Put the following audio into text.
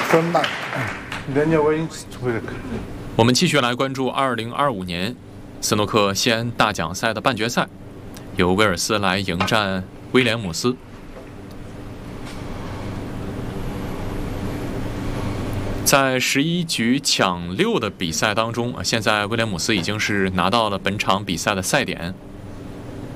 我们继续来关注2025年斯诺克西安大奖赛的半决赛，由威尔斯来迎战威廉姆斯。在11局抢6的比赛当中，现在威廉姆斯已经是拿到了本场比赛的赛点。